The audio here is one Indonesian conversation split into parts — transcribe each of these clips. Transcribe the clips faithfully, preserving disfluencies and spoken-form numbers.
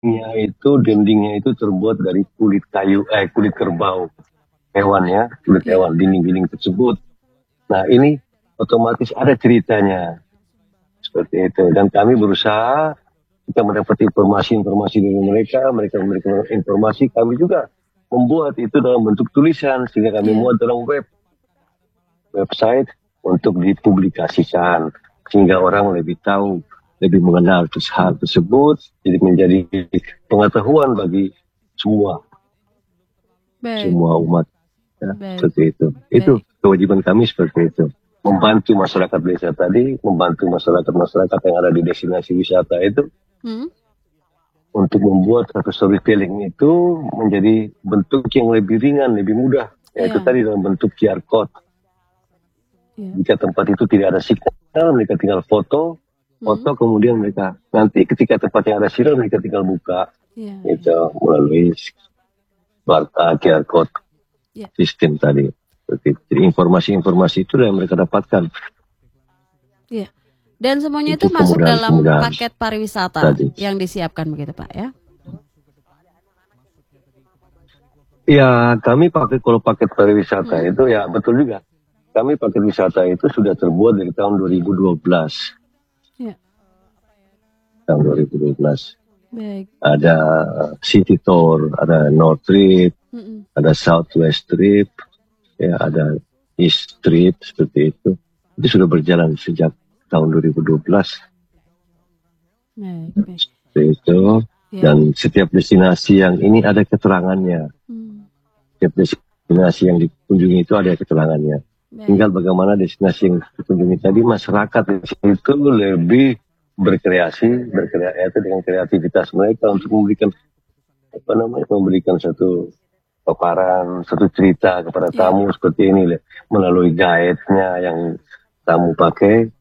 Nya itu dindingnya itu terbuat dari kulit kayu, eh kulit kerbau hewan ya, kulit Iya. hewan dinding-dinding tersebut. Nah ini otomatis ada ceritanya seperti itu dan kami berusaha kita mendapat informasi-informasi dari mereka, mereka memberikan informasi, kami juga membuat itu dalam bentuk tulisan sehingga kami Iya. muat dalam web website untuk dipublikasikan sehingga orang lebih tahu, lebih mengenal hal tersebut, jadi menjadi pengetahuan bagi semua Baik. semua umat ya, Baik. seperti itu. Itu Baik. kewajiban kami seperti itu. Membantu masyarakat desa tadi, membantu masyarakat-masyarakat yang ada di destinasi wisata itu Hmm? untuk membuat satu storytelling itu menjadi bentuk yang lebih ringan, lebih mudah. Yaitu Iya. tadi dalam bentuk Q R code. Iya. Jika tempat itu tidak ada sinyal, mereka tinggal foto, foto Hmm? kemudian mereka nanti ketika tempatnya ada sinyal mereka tinggal buka Iya. itu melalui barcode Q R code Iya. sistem tadi. Jadi informasi-informasi itu yang mereka dapatkan. Iya. Dan semuanya itu Untuk masuk dalam kemudahan-kemudahan paket pariwisata tadi. yang disiapkan begitu Pak ya? Ya, kami pakai kalau paket pariwisata Hmm? itu ya betul juga. Kami paket wisata itu sudah terbuat dari tahun dua ribu dua belas. Ya. Tahun dua ribu dua belas. Baik. Ada City Tour, ada North Trip, Mm-mm. ada Southwest Trip, ya ada East Trip seperti itu. Itu sudah berjalan sejak tahun dua ribu dua belas. Baik, baik. Seperti itu. Ya. Dan setiap destinasi yang ini ada keterangannya. Hmm. Setiap destinasi yang dikunjungi itu ada keterangannya. Baik. Tinggal bagaimana destinasi yang dikunjungi tadi masyarakat itu lebih berkreasi, berkreasi dengan kreativitas mereka untuk memberikan apa namanya, memberikan satu paparan, satu cerita kepada Ya. tamu seperti ini melalui guide-nya yang tamu pakai,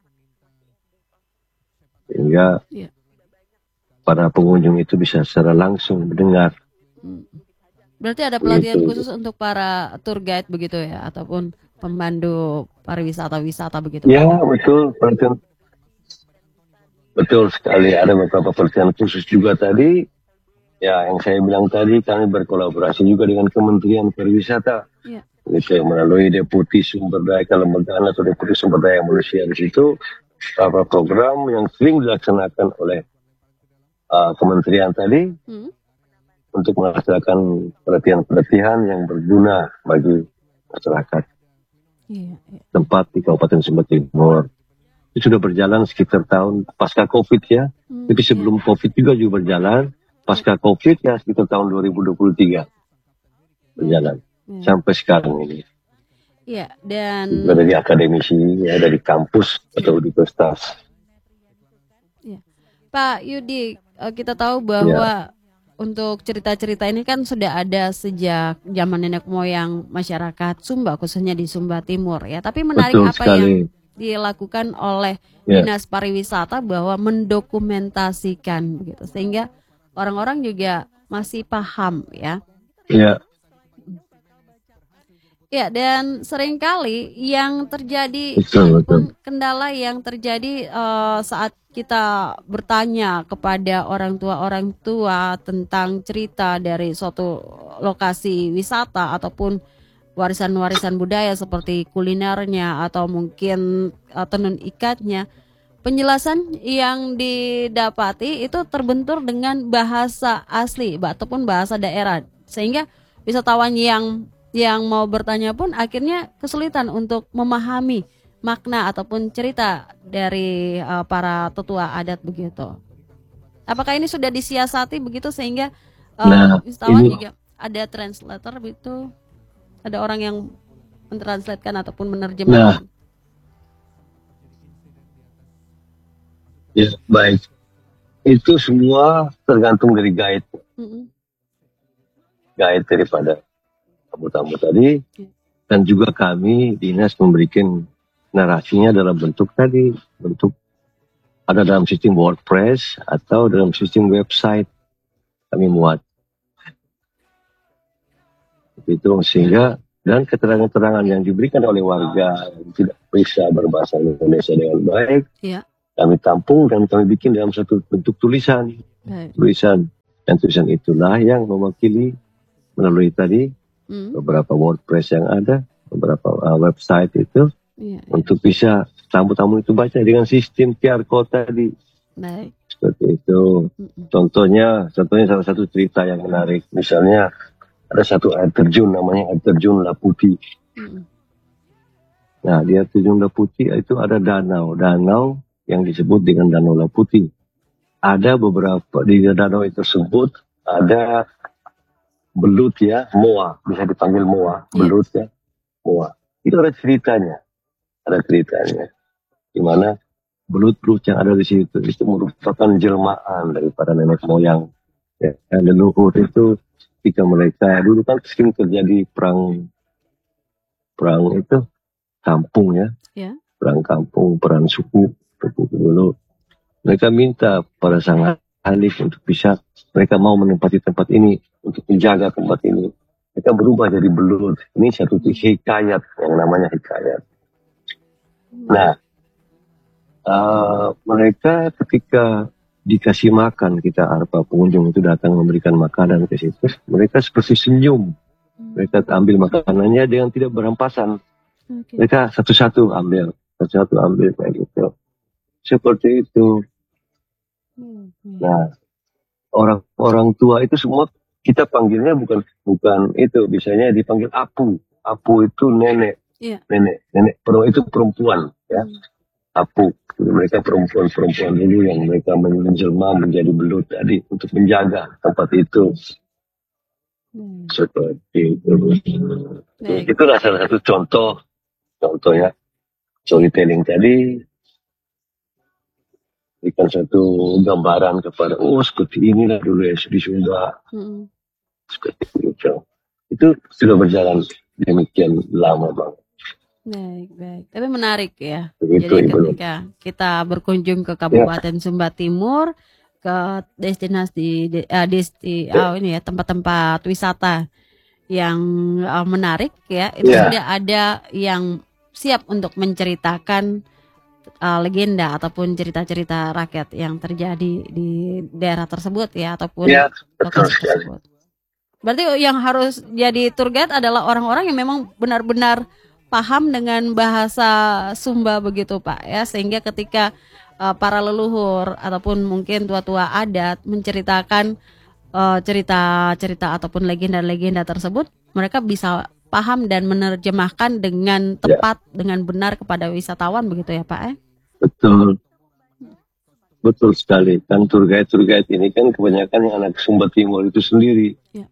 sehingga Ya. para pengunjung itu bisa secara langsung mendengar. Hmm. Berarti ada pelatihan Begitu. khusus untuk para tour guide begitu ya, ataupun pemandu pariwisata-wisata begitu Ya, Pak? betul, pelatihan. Betul sekali, ada beberapa pelatihan khusus juga tadi. Ya, yang saya bilang tadi, kami berkolaborasi juga dengan Kementerian Pariwisata. Ya. Gitu, melalui Deputi Sumber Daya Kelembagaan atau Deputi Sumber Daya Manusia di situ, beberapa program yang sering dilaksanakan oleh uh, kementerian tadi Hmm? untuk melaksanakan pelatihan-pelatihan yang berguna bagi masyarakat Iya, iya. tempat di Kabupaten Sumber Timur. Itu sudah berjalan sekitar tahun pasca COVID ya. Hmm, Tapi sebelum iya. COVID juga juga berjalan. Pasca COVID ya sekitar tahun dua ribu dua puluh tiga berjalan. Ya. Sampai sekarang ini. Iya, dan Juga dari akademisi, ya, dari kampus atau universitas. ya. Pak Yudi, eh, kita tahu bahwa untuk cerita-cerita ini kan sudah ada sejak zaman nenek moyang masyarakat Sumba, khususnya di Sumba Timur ya. Tapi menarik Betul apa sekali. yang dilakukan oleh Ya. Dinas Pariwisata bahwa mendokumentasikan begitu, sehingga orang-orang juga masih paham ya. Ya. Ya, dan seringkali yang terjadi Betul, ataupun betul. kendala yang terjadi eh, saat kita bertanya kepada orang tua-orang tua tentang cerita dari suatu lokasi wisata ataupun warisan-warisan budaya seperti kulinernya atau mungkin eh, tenun ikatnya, penjelasan yang didapati itu terbentur dengan bahasa asli ataupun bahasa daerah, sehingga wisatawan yang yang mau bertanya pun akhirnya kesulitan untuk memahami makna ataupun cerita dari uh, para tetua adat begitu. Apakah ini sudah disiasati begitu sehingga uh, Nah, wisatawan ini juga ada translator begitu, ada orang yang mentranslatekan ataupun menerjemahkan? Nah, ya baik. Itu semua tergantung dari guide, Mm-mm. guide daripada tamu-tamu tadi, Ya. dan juga kami dinas memberikan narasinya dalam bentuk tadi, bentuk ada dalam sistem WordPress atau dalam sistem website kami muat. Itu sehingga dan keterangan-keterangan yang diberikan oleh warga yang tidak bisa berbahasa Indonesia dengan baik, Ya. kami tampung dan kami bikin dalam satu bentuk tulisan, Baik. tulisan Dan tulisan itulah yang mewakili melalui tadi Hmm. beberapa WordPress yang ada, beberapa uh, website itu, Iya, iya. untuk bisa tamu-tamu itu baca dengan sistem Q R code tadi. Baik. Seperti itu. Mm-mm. Contohnya, contohnya salah satu cerita yang menarik. Misalnya ada satu air terjun namanya air terjun Laputi. Mm-mm. Nah, di air terjun Laputi itu ada danau, danau yang disebut dengan Danau Laputi. Ada beberapa di danau itu tersebut ada belut ya, moa, bisa dipanggil moa, Iya. belut ya, moa. Itu ada ceritanya, ada ceritanya. Di mana belut-belut yang ada di situ itu merupakan jelmaan daripada nenek moyang. Ya, leluhur itu ketika mereka dulu kan sering terjadi perang perang itu kampung ya, Ya. perang kampung, perang suku suku dulu. Mereka minta pada sang Alif untuk bisa, mereka mau menempati tempat ini untuk menjaga tempat ini. Mereka berubah jadi belut. Ini satu hikayat yang namanya hikayat. Nah, uh, mereka ketika dikasih makan, kita apa pengunjung itu datang memberikan makanan ke situ, mereka seperti senyum. Mereka ambil makanannya dengan tidak berampasan. Okay. Mereka satu-satu ambil, satu-satu ambil kayak gitu. Seperti itu. Nah, orang-orang tua itu semua kita panggilnya bukan bukan itu, biasanya dipanggil apu. Apu itu nenek, yeah. nenek, nenek. Perempuan itu perempuan, ya. Hmm. Apu. Jadi mereka perempuan-perempuan dulu yang mereka menjelma menjadi belut tadi untuk menjaga tempat itu. Hmm. Seperti itu. Baik. Itulah salah satu contoh, contohnya storytelling tadi. Berikan satu gambaran kepada, oh seperti inilah dulu ya di Sumba. Hmm. Seperti itu. Itu sudah berjalan demikian lama banget. Baik, baik. Tapi menarik ya. Begitu, jadi Ibu. Ketika kita berkunjung ke Kabupaten ya. Sumba Timur, ke destinasi uh, desti, ya. oh, ini ya tempat-tempat wisata yang uh, menarik ya, itu ya. Sudah ada yang siap untuk menceritakan Uh, legenda ataupun cerita-cerita rakyat yang terjadi di daerah tersebut ya, ataupun ya, lokasi tersebut. Berarti yang harus jadi tour guide adalah orang-orang yang memang benar-benar paham dengan bahasa Sumba begitu Pak ya, sehingga ketika uh, para leluhur ataupun mungkin tua-tua adat menceritakan uh, cerita-cerita ataupun legenda-legenda tersebut, mereka bisa paham dan menerjemahkan dengan tepat, ya. Dengan benar kepada wisatawan begitu ya Pak ya? Betul, betul sekali. Kan tour guide tour guide ini kan kebanyakan yang anak Sumba Timur itu sendiri. Ya.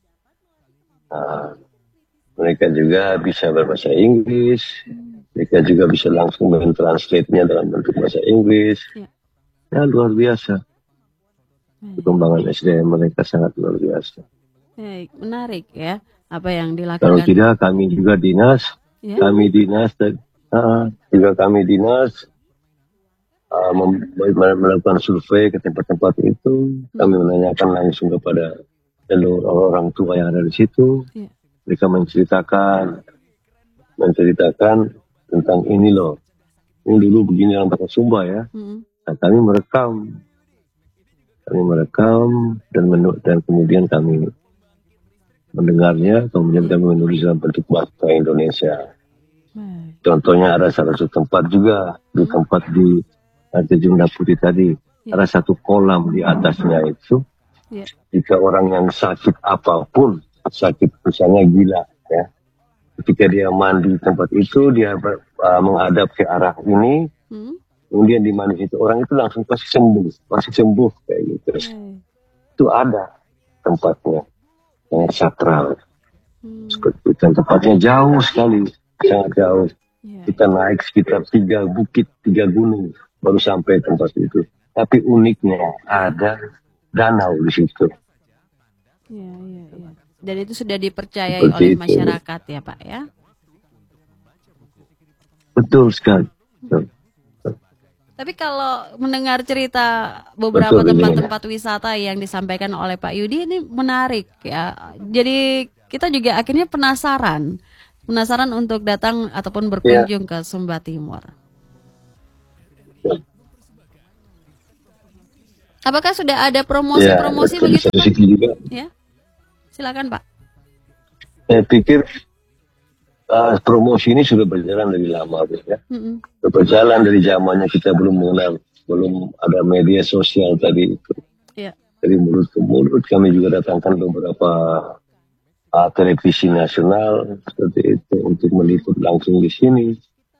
Nah, mereka juga bisa berbahasa Inggris, hmm. mereka juga bisa langsung mentranslate-nya dalam bentuk bahasa Inggris. Ya, ya luar biasa. Perkembangan S D M mereka sangat luar biasa. Baik, menarik ya apa yang dilakukan. Kalau tidak kami juga dinas, ya. kami dinas dan uh, juga kami dinas uh, melakukan survei ke tempat-tempat itu. Hmm. Kami menanyakan langsung kepada seluruh orang tua yang ada di situ. Ya. Mereka menceritakan, menceritakan tentang ini loh. Ini dulu begini dalam bahasa Sumba ya. Hmm. Nah, kami merekam, kami merekam dan menu dan kemudian kami mendengarnya, kemudian kami menulis dalam bentuk bahasa Indonesia. Hmm. Contohnya ada salah satu tempat juga, di tempat di Terjun Laputi tadi, yeah. ada satu kolam di atasnya itu. Yeah. Jika orang yang sakit apapun, sakit misalnya gila, ya, ketika dia mandi di tempat itu, dia ber, uh, menghadap ke arah ini, hmm. kemudian di mandi itu, orang itu langsung pasti sembuh, pasti sembuh kayak gitu. Hmm. Itu ada tempatnya. Yang sakral, hmm. seperti itu. Dan tempatnya jauh sekali, sangat jauh. Yeah. Kita naik sekitar tiga bukit, tiga gunung, baru sampai tempat itu. Tapi uniknya ada danau di situ. Iya, iya, iya. Dan itu sudah dipercayai seperti oleh itu. Masyarakat ya Pak ya? Betul sekali. Betul. Tapi kalau mendengar cerita beberapa tempat-tempat wisata yang disampaikan oleh Pak Yudi ini menarik ya. Jadi kita juga akhirnya penasaran, penasaran untuk datang ataupun berkunjung ya. Ke Sumba Timur. Apakah sudah ada Ya, promosi-promosi betul. Di begitu, satu Pak? sisi juga, Ya, silakan, Pak. saya pikir uh, promosi ini sudah berjalan dari lama, Bu, ya. Mm-mm. Sudah berjalan dari zamannya kita belum mengenal, belum ada media sosial tadi itu. Ya. Dari mulut ke mulut kami juga datangkan beberapa uh, televisi nasional seperti itu untuk meliput langsung di sini.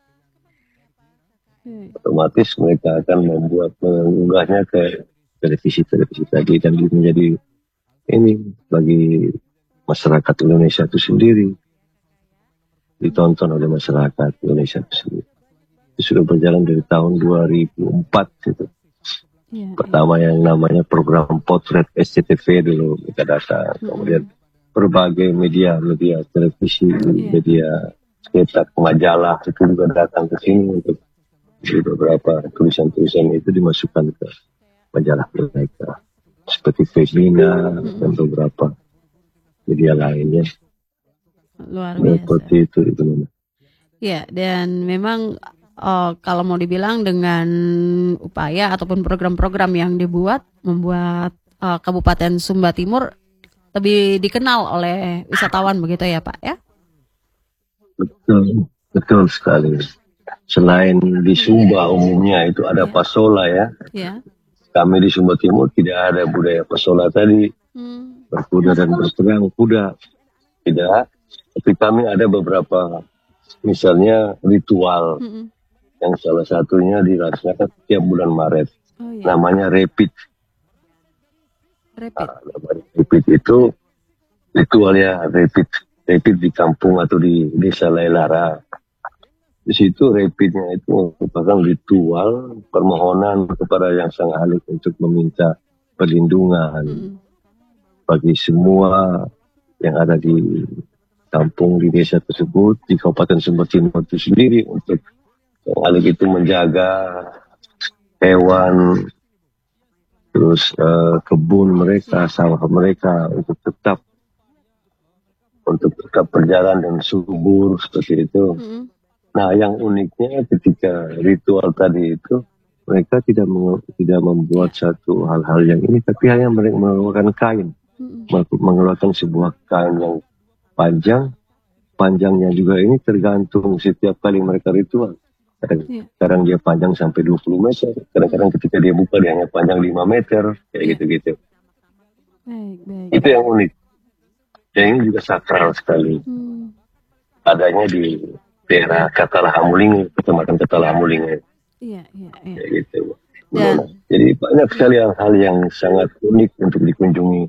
Hmm. Otomatis mereka akan membuat mengunggahnya ke televisi-televisi tadi dan menjadi ini bagi masyarakat Indonesia itu sendiri, ditonton oleh masyarakat Indonesia itu sendiri. Itu sudah berjalan dari tahun dua ribu empat gitu. Ya, Pertama yang namanya program potret S C T V dulu kita datang, Mm-mm. kemudian berbagai media, media televisi, Iya. media cetak, majalah itu juga datang ke sini untuk di beberapa tulisan-tulisan itu dimasukkan ke majalah mereka seperti Femina dan beberapa media lainnya. Luar biasa. Seperti itu itu. Ya, dan memang uh, kalau mau dibilang dengan upaya ataupun program-program yang dibuat membuat uh, Kabupaten Sumba Timur lebih dikenal oleh wisatawan begitu ya, Pak ya? Betul, betul sekali. Selain di Sumba umumnya itu ada Ya. pasola ya. Ya. Kami di Sumba Timur tidak ada budaya pasola tadi, Hmm. berkuda dan berperang kuda. Tidak. Tapi kami ada beberapa misalnya ritual Mm-mm. yang salah satunya dilaksanakan setiap bulan Maret. Oh ya. Namanya Rapid. Rapid. Nah, namanya Rapid itu ritual ya, Rapid. Rapid di kampung atau di desa Lailara. Di situ rapidnya itu merupakan ritual permohonan kepada Yang Sang Halik untuk meminta perlindungan Mm-mm. bagi semua yang ada di kampung di desa tersebut di Kabupaten Sumba Timur itu sendiri, untuk Yang Halik itu menjaga hewan, terus uh, kebun mereka, sawah mereka untuk tetap untuk tetap berjalan dan subur seperti itu. Mm-mm. Nah, yang uniknya ketika ritual tadi itu mereka tidak meng- tidak membuat satu hal-hal yang ini, tapi hanya mereka mengeluarkan kain, Mm-mm. Meng- mengeluarkan sebuah kain yang panjang, panjangnya juga ini tergantung setiap kali mereka ritual. Kadang, Iya. kadang dia panjang sampai dua puluh meter, kadang-kadang ketika dia buka dia hanya panjang lima meter, kayak Iya. gitu-gitu. Baik, baik. Itu yang unik. Dan ini juga sakral sekali. Hmm. Adanya di daerah Katalah Hamulingi, kecamatan Katalah Hamulingi. Iya, iya, iya. Kayak gitu. Dan Jadi banyak sekali hal-hal yang sangat unik untuk dikunjungi,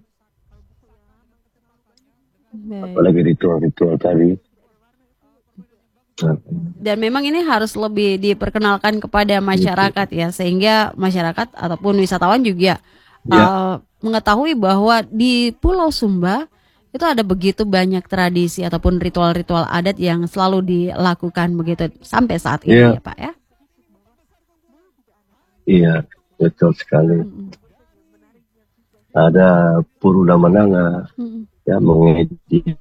baik. apalagi ritual-ritual tadi. Nah, Dan memang ini harus lebih diperkenalkan kepada masyarakat ya, sehingga masyarakat ataupun wisatawan juga Ya. uh, mengetahui bahwa di Pulau Sumba itu ada begitu banyak tradisi ataupun ritual-ritual adat yang selalu dilakukan begitu sampai saat ini Iya. ya Pak ya. Iya, betul sekali. Mm-mm. Ada Purula Mananga Mm-mm. ya, mengeding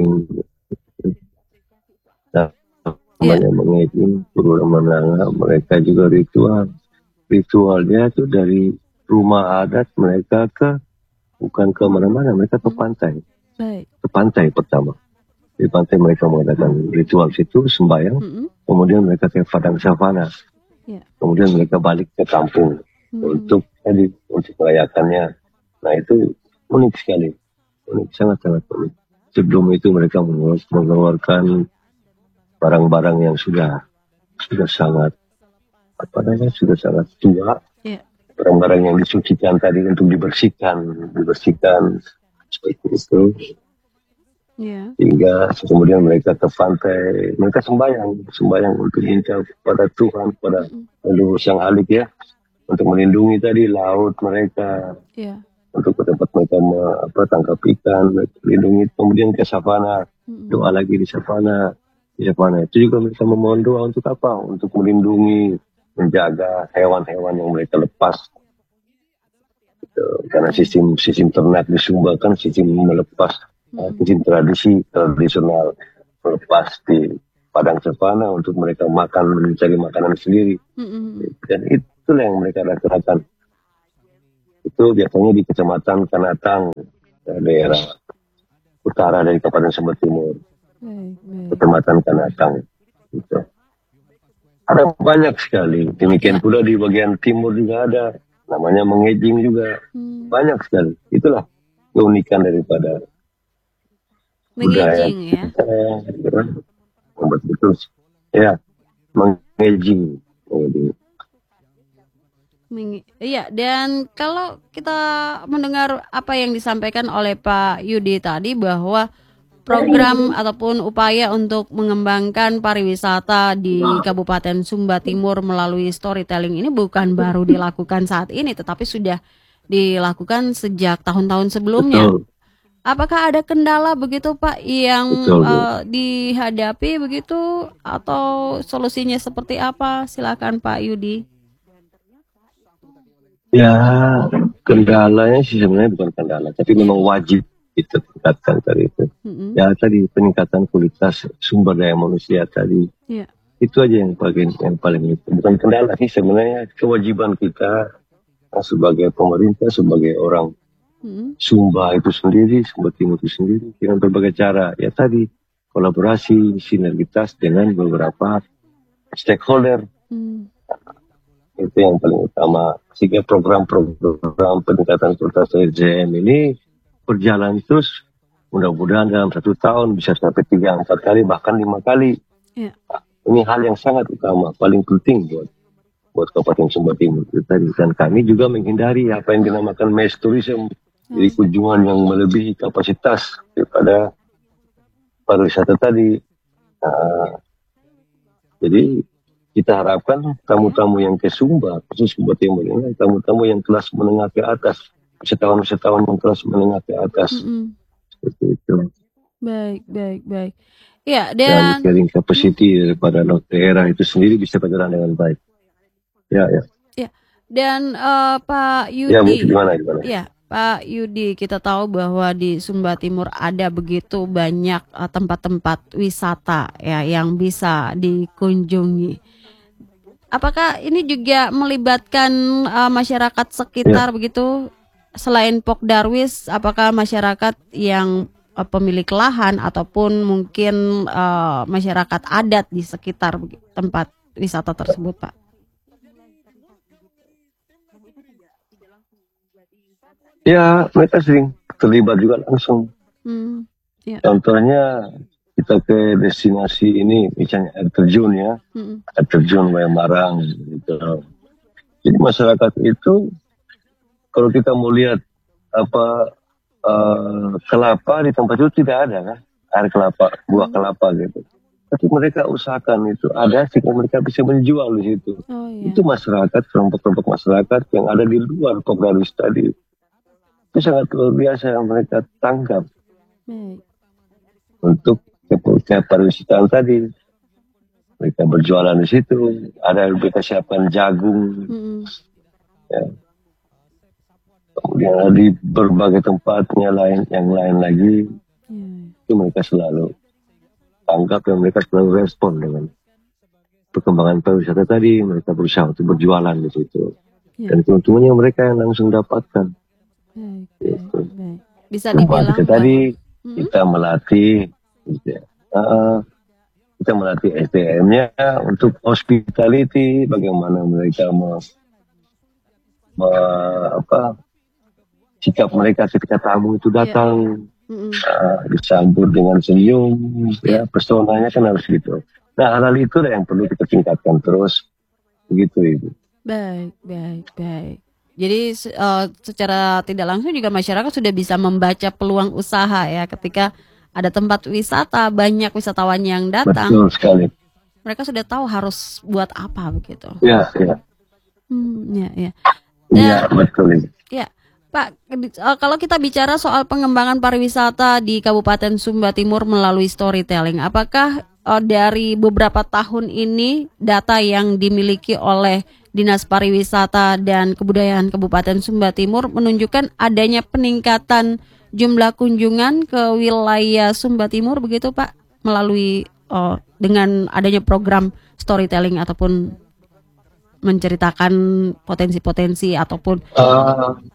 namanya mengeding Purula Mananga. Mereka juga ritual. Ritualnya itu dari rumah adat mereka ke bukan ke mana-mana, mereka ke pantai. Baik. Ke pantai pertama. Di pantai mereka mengadakan ritual situ, sembahyang. Mm-mm. Kemudian mereka ke padang savana. Ya. Kemudian mereka balik ke kampung Mm-mm. untuk tadi untuk merayakannya. Nah itu unik sekali, unik, sangat-sangat unik. Sebelum itu mereka mengeluarkan barang-barang yang sudah sudah sangat apa namanya sudah sangat tua. Ya. Barang-barang yang disucikan tadi untuk dibersihkan, dibersihkan seperti itu. Ya. Hingga kemudian mereka ke pantai, mereka sembahyang, sembahyang untuk minta kepada Tuhan, kepada Leluhur Sang Halik ya, untuk melindungi tadi laut mereka, Ya. untuk ke tempat mereka me- apa, tangkap ikan, melindungi. Kemudian ke savana, Mm-mm. doa lagi di savana, di savana itu juga mereka memohon doa untuk apa? Untuk melindungi, menjaga hewan-hewan yang mereka lepas. Gitu. Karena sistem sistem ternak di Sumba kan sistem melepas. Uh, sistem tradisi tradisional melepas di padang savana untuk mereka makan, mencari makanan sendiri. Mm-mm. Dan itulah yang mereka lakukan. Itu biasanya di Kecamatan Kanatang, daerah utara dari Kabupaten Sumber Timur, Baik, baik. Kecamatan Kanatang. Gitu. Ada banyak sekali. Demikian Ya. pula di bagian timur juga ada. Namanya mengejing juga. Hmm. Banyak sekali. Itulah keunikan daripada budaya Mengejing ya. kita. Gitu kan. Betul. Ya, mengejing. Mengejing. Meng- Iya, dan kalau kita mendengar apa yang disampaikan oleh Pak Yudi tadi bahwa program ataupun upaya untuk mengembangkan pariwisata di Kabupaten Sumba Timur melalui storytelling ini bukan baru dilakukan saat ini, tetapi sudah dilakukan sejak tahun-tahun sebelumnya. Betul. Apakah ada kendala begitu Pak yang Betul, Bu. eh, dihadapi begitu atau solusinya seperti apa? Silakan Pak Yudi. Ya, kendalanya sih sebenarnya bukan kendala, tapi memang wajib kita tingkatkan tadi itu. Mm-mm. Ya tadi peningkatan kualitas sumber daya manusia tadi. Iya. Itu aja yang paling yang paling itu. Bukan kendala sih sebenarnya, kewajiban kita sebagai pemerintah, sebagai orang Mm-mm. Sumba itu sendiri, Sumba Timur itu sendiri, dengan berbagai cara. Ya tadi kolaborasi, sinergitas dengan beberapa stakeholder. Mm. Itu yang paling utama. Sehingga program-program peningkatan kualitas S D M ini berjalan terus. Mudah-mudahan dalam satu tahun bisa sampai tiga, empat kali, bahkan lima kali. Iya. Ini hal yang sangat utama, paling penting buat buat Kabupaten Sumba Timur itu tadi. Dan kami juga menghindari apa yang dinamakan mass tourism, jadi kunjungan yang melebihi kapasitas daripada pariwisata tadi. Nah, jadi kita harapkan tamu-tamu yang ke Sumba, khusus Sumba Timur ini, tamu-tamu yang kelas menengah ke atas, wisatawan-wisatawan yang kelas menengah ke atas. Mm-mm. Seperti itu. Baik, baik, baik. Ya, Dan dan carrying capacity daripada daerah itu sendiri bisa berjalan dengan baik. Ya, ya. ya, dan eh, Pak Ya, Bu, Yudi, gimana, gimana? ya, Pak Yudi, kita tahu bahwa di Sumba Timur ada begitu banyak eh, tempat-tempat wisata ya yang bisa dikunjungi. Apakah ini juga melibatkan eh, masyarakat sekitar begitu? Selain Pok Darwis, apakah masyarakat yang eh, pemilik lahan ataupun mungkin eh, masyarakat adat di sekitar begi- tempat wisata tersebut, Pak? Ya, mereka sering terlibat juga langsung. Hmm, ya. Contohnya kita ke destinasi ini, misalnya air terjun ya, Mm-mm. air terjun Marang gitu. Jadi masyarakat itu kalau kita mau lihat apa eh, kelapa di tempat itu tidak ada kan, air kelapa, buah kelapa gitu. Tapi mereka usahakan itu ada sehingga mereka bisa menjual di situ. Oh iya. Itu masyarakat, kelompok-kelompok masyarakat yang ada di luar Pogradus tadi. Itu sangat luar biasa yang mereka tangkap Baik. untuk ke pariwisata tadi. Mereka berjualan di situ, ada mereka siapkan jagung, Mm-mm. ya. Kemudian ada di berbagai tempatnya lain, yang lain lagi, Iya. itu mereka selalu tangkap dan mereka selalu respon dengan perkembangan pariwisata tadi. Mereka berusaha untuk berjualan di situ, Iya. dan keuntungannya mereka yang langsung dapatkan. Baik, baik, Gitu. baik. Bisa Tempat dibilang kita tadi Mm-mm. kita melatih, gitu ya. Uh, kita melatih S D M-nya untuk hospitality, bagaimana mereka mau apa sikap mereka ketika tamu itu datang, Mm-mm. uh, disambut dengan senyum, ya pesonanya kan harus gitu. Nah hal-hal itu yang perlu kita tingkatkan terus, begitu Ibu. Baik, baik, baik. Jadi se- eh, secara tidak langsung juga masyarakat sudah bisa membaca peluang usaha ya ketika ada tempat wisata, banyak wisatawan yang datang, Betul sekali. mereka sudah tahu harus buat apa begitu. Ya, ya, Hmm, ya, ya. ya betul Ibu. Ya, Pak, eh, kalau kita bicara soal pengembangan pariwisata di Kabupaten Sumba Timur melalui storytelling, apakah eh, dari beberapa tahun ini data yang dimiliki oleh Dinas Pariwisata dan Kebudayaan Kabupaten Sumba Timur menunjukkan adanya peningkatan jumlah kunjungan ke wilayah Sumba Timur begitu Pak, melalui eh, dengan adanya program storytelling ataupun menceritakan potensi-potensi ataupun Uh,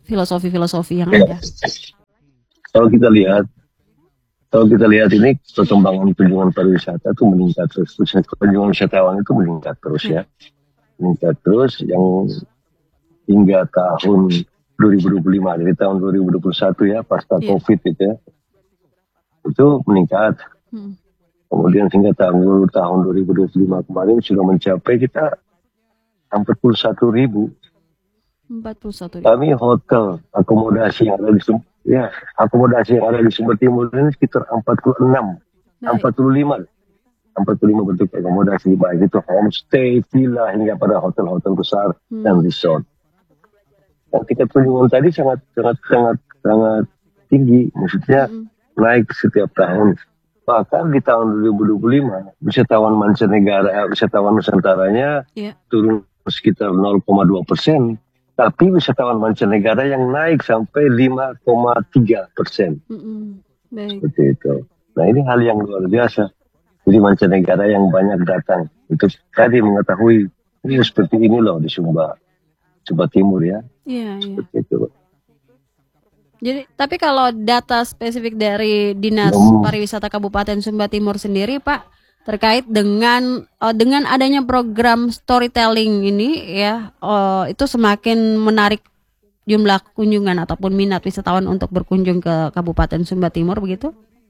filosofi-filosofi yang Ya. ada. Kalau kita lihat, kalau kita lihat ini perkembangan kunjungan pariwisata itu meningkat terus. Kunjungan wisatawan itu meningkat terus ya. Meningkat terus yang hingga tahun dua ribu dua puluh lima, dari tahun dua ribu dua puluh satu ya, pasca Iya. COVID itu ya, itu meningkat. Hmm. Kemudian hingga tahun, tahun dua ribu dua puluh lima kemarin sudah mencapai kita empat puluh satu ribu. empat puluh satu ribu. Kami hotel, akomodasi yang ada di Sumber, ya, akomodasi yang ada di Sumber Timur ini sekitar empat puluh enam, Baik. empat puluh lima, empat puluh lima bentuk akomodasi, baik itu homestay, villa, hingga pada hotel-hotel besar Hmm. dan resort. Dan tiket kunjungan tadi sangat sangat sangat sangat tinggi, maksudnya Mm-mm. naik setiap tahun. Bahkan di tahun dua ribu dua puluh lima wisatawan mancanegara, wisatawan nusantaranya Iya. turun sekitar nol koma dua persen, tapi wisatawan mancanegara yang naik sampai lima koma tiga persen. Mm-mm. Baik. Seperti itu. Nah, ini hal yang luar biasa. Jadi mancanegara yang banyak datang untuk tadi mengetahui ini seperti ini loh di Sumba, Sumba Timur ya. Iya, iya. Seperti itu. Jadi, tapi kalau data spesifik dari Dinas Hmm. Pariwisata Kabupaten Sumba Timur sendiri, Pak, terkait dengan eh, dengan adanya program storytelling ini ya, eh, itu semakin menarik jumlah kunjungan ataupun minat wisatawan untuk berkunjung ke Kabupaten Sumba Timur begitu?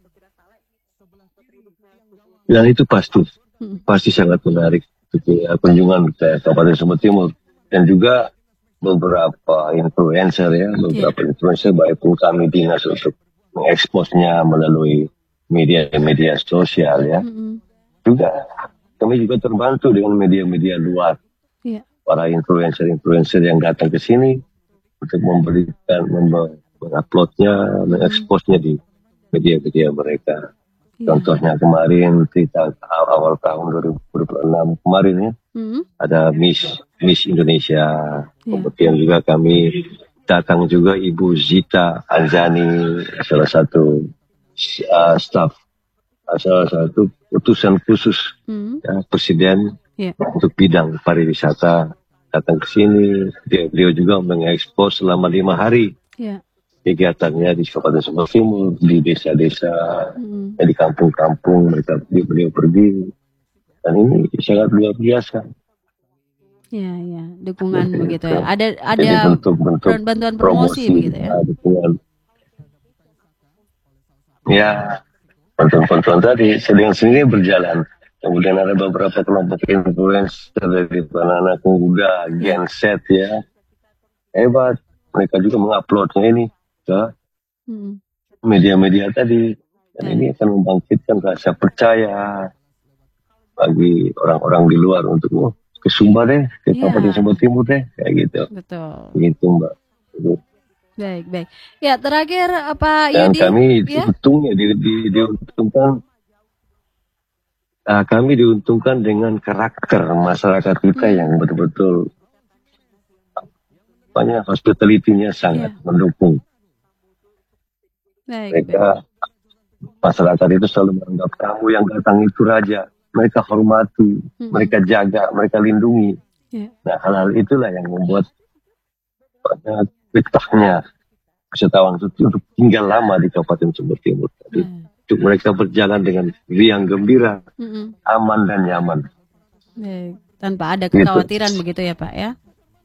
Dan itu pasti, Hmm. pasti sangat menarik gitu ya, kunjungan ke Kabupaten Sumba Timur. Dan juga beberapa influencer ya, beberapa influencer baik pun kami dinas untuk mengeksposnya melalui media-media sosial ya. Mm-mm. Juga kami juga terbantu dengan media-media luar, Iya. para influencer-influencer yang datang ke sini untuk memberikan, mem- menguploadnya, mengeksposnya di media-media mereka. Iya. Contohnya kemarin kita awal tahun dua ribu dua puluh enam kemarin ya, Mm-mm. ada Miss Miss Indonesia. Iya. Kemudian juga kami datang juga Ibu Zita Anzani, salah satu uh, staf, uh, salah satu utusan khusus Mm. ya, Presiden Iya. untuk bidang pariwisata, datang ke sini. Dia, beliau juga mengekspos selama lima hari Iya. kegiatannya di Kabupaten Sumba Timur, di desa-desa, Mm. ya, di kampung-kampung mereka beliau pergi. Dan ini sangat luar biasa. Iya, iya, dukungan Jadi, begitu ya. Ada Jadi ada bentuk-bentuk bantuan promosi promosi, begitu ya. uh, dukungan. Ya, bantuan-bantuan tadi sedang sendiri berjalan. Kemudian ada beberapa kelompok influencer dari anak muda, Gen Z ya. Hebat. Mereka juga menguploadnya ini ke Mm. media-media tadi. Dan Baik. ini akan membangkitkan rasa percaya bagi orang-orang di luar untuk oh, ke Sumba deh, ke Iya. Kabupaten Sumba Timur deh, kayak gitu. Betul. Begitu Mbak. Baik, baik. Ya, terakhir Pak Dan Yudi. kami Ya. untungnya di, di, diuntungkan, uh, kami diuntungkan dengan karakter masyarakat kita Hmm. yang betul-betul banyak hospitality-nya sangat Iya. mendukung. Baik, baik. Mereka masyarakat itu selalu menganggap tamu yang datang itu raja. Mereka hormati, Mm-mm. mereka jaga, mereka lindungi. Iya. Nah, hal-hal itulah yang membuat banyak betahnya wisatawan itu untuk tinggal lama di Kabupaten Sumba Timur. Jadi, Nah. untuk mereka berjalan dengan riang gembira, Mm-mm. aman dan nyaman. Baik. Tanpa ada Gitu. kekhawatiran begitu ya Pak ya.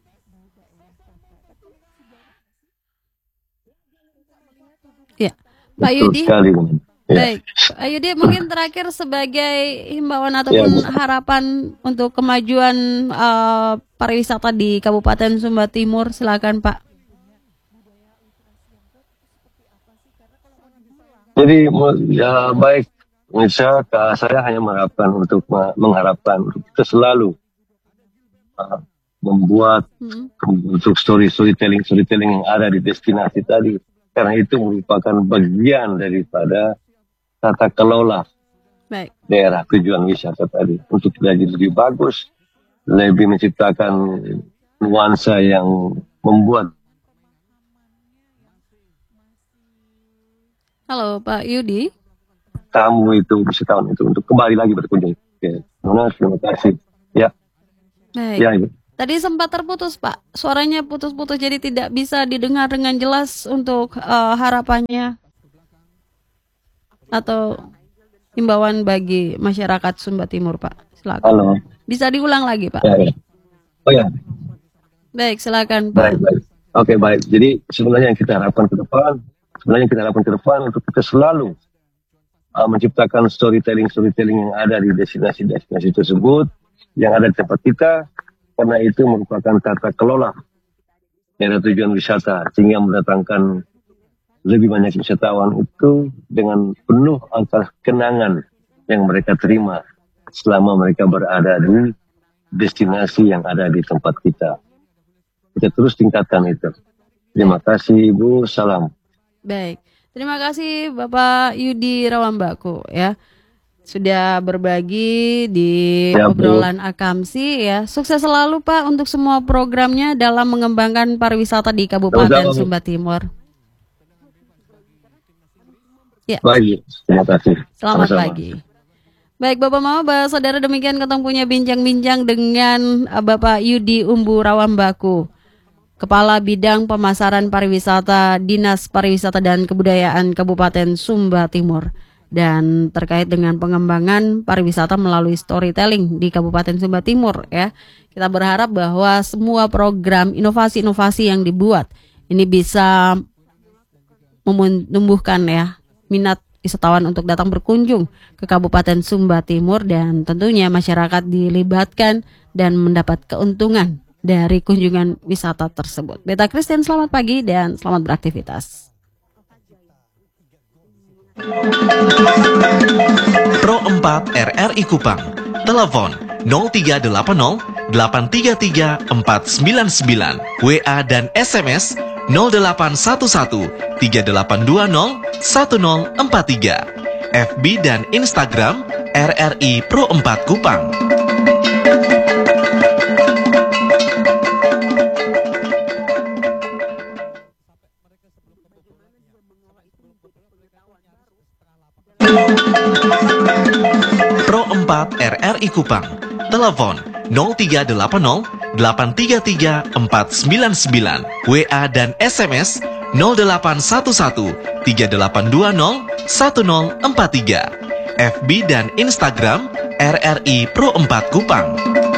Ya, Pak Betul Yudi. sekali. Bang. Ya. Baik, Pak Yudi mungkin terakhir sebagai himbauan ataupun Ya, Bu. harapan untuk kemajuan eh, pariwisata di Kabupaten Sumba Timur, silakan Pak. Jadi me- ya baik, Misal uh, saya hanya mengharapkan untuk uh, mengharapkan untuk kita selalu uh, membuat Mm-mm. untuk story storytelling storytelling yang ada di destinasi tadi, karena itu merupakan bagian daripada tata kelola Baik. daerah tujuan wisata tadi untuk jadi lebih bagus, lebih menciptakan nuansa yang membuat Halo Pak Yudi. tamu itu wisatawan itu untuk kembali lagi berkunjung. Ya, Nona, terima kasih. Ya, Baik. ya, Ibu. Tadi sempat terputus Pak, suaranya putus-putus jadi tidak bisa didengar dengan jelas untuk uh, harapannya atau himbauan bagi masyarakat Sumba Timur Pak. Silakan. Halo. Bisa diulang lagi Pak? Ya, ya. Oh ya. Baik, silakan Pak. Baik, baik. Oke, baik. Jadi sebenarnya yang kita harapkan ke depan, sebenarnya yang kita harapkan ke depan untuk kita selalu uh, menciptakan storytelling-storytelling yang ada di destinasi-destinasi tersebut, yang ada di tempat kita, karena itu merupakan tata kelola daerah tujuan wisata, sehingga mendatangkan lebih banyak wisatawan itu dengan penuh angka kenangan yang mereka terima selama mereka berada di destinasi yang ada di tempat kita. Kita terus tingkatkan itu. Terima kasih Ibu, salam. Baik, terima kasih Bapak Yudi Rawambaku ya. Sudah berbagi di ya, obrolan Akamsi ya. Sukses selalu Pak untuk semua programnya dalam mengembangkan pariwisata di Kabupaten Sumba Timur. Ya. Baik, terima kasih. Selamat Sama-sama. pagi. Baik Bapak Mama, Bapak Saudara, demikian kita punya bincang-bincang dengan Bapak Yudi Umbu Rawambaku, Kepala Bidang Pemasaran Pariwisata Dinas Pariwisata dan Kebudayaan Kabupaten Sumba Timur. Dan terkait dengan pengembangan pariwisata melalui storytelling di Kabupaten Sumba Timur ya. Kita berharap bahwa semua program inovasi-inovasi yang dibuat ini bisa menumbuhkan ya minat wisatawan untuk datang berkunjung ke Kabupaten Sumba Timur, dan tentunya masyarakat dilibatkan dan mendapat keuntungan dari kunjungan wisata tersebut. Beta Christian, selamat pagi dan selamat beraktivitas. Pro empat R R I Kupang, telepon nol tiga delapan nol delapan tiga tiga empat sembilan sembilan, W A dan S M S nol delapan satu satu tiga delapan dua nol satu nol empat tiga, F B dan Instagram R R I Pro empat Kupang. Pro empat R R I Kupang, telepon nol tiga delapan nol delapan tiga tiga empat sembilan sembilan, W A dan S M S nol delapan satu satu tiga delapan dua nol satu nol empat tiga, F B dan Instagram R R I Pro empat Kupang.